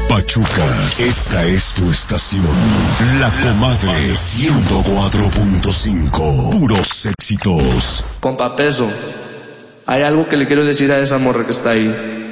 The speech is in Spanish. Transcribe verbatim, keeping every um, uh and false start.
Pachuca, esta es tu estación. La Comadre ciento cuatro punto cinco. Puros éxitos. Compa Peso, hay algo que le quiero decir a esa morra que está ahí.